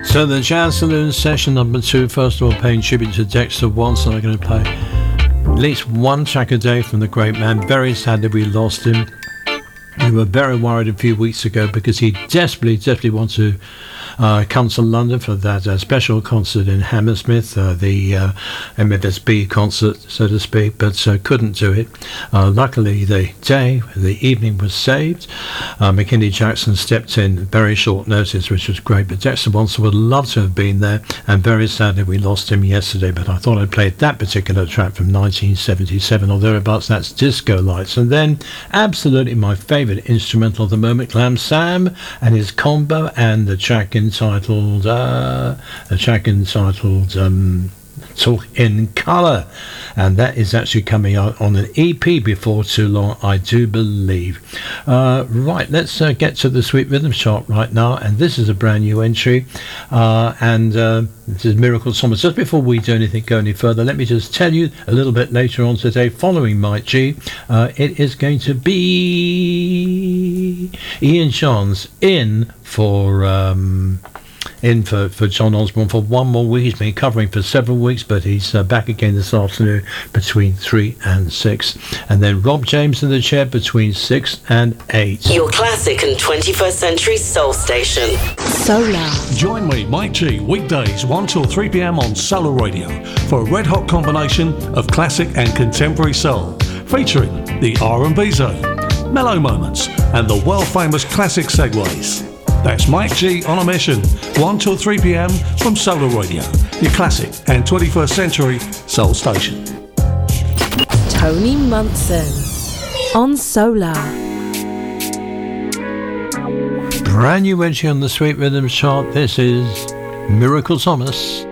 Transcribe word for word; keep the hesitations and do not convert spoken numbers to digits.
So the Jazz Saloon session number two, first of all paying tribute to Dexter Watson. I'm going to play at least one track a day from the great man. Very sad that we lost him. We were very worried a few weeks ago because he desperately, desperately wanted to uh, come to London for that uh, special concert in Hammersmith, uh, the uh, M F S B concert, so to speak, but uh, couldn't do it. Uh, luckily, the day, the evening was saved. Uh, McKinley Jackson stepped in very short notice, which was great, but Dexter Watson would love to have been there, and very sadly we lost him yesterday, but I thought I'd play that particular track from nineteen seventy-seven or thereabouts. That's Disco Lights. And then, absolutely my favourite instrumental of the moment, Glam Sam and his combo, and the track entitled uh, the track entitled um, Talk in Colour, and that is actually coming out on an E P before too long, I do believe. Uh, right, let's uh, get to the Sweet Rhythm chart right now, and this is a brand new entry, uh, and uh, this is Miracle Thomas. Just before we do anything, go any further, let me just tell you a little bit later on today, following Mike G, uh, it is going to be Ian Johns in for um, in for, for John Osborne for one more week. He's been covering for several weeks, but he's uh, back again this afternoon between three and six. And then Rob James in the chair between six and eight. Your classic and twenty-first century soul station. Solar. Join me, Mike G, weekdays one till three p.m. on Solar Radio for a red-hot combination of classic and contemporary soul, featuring the R and B zone, mellow moments, and the world-famous classic segues. That's Mike G on a mission, one till three p.m. from Solar Radio, your classic and twenty-first century soul station. Tony Munson on Solar. Brand new entry on the Sweet Rhythm chart. This is Miracle Thomas.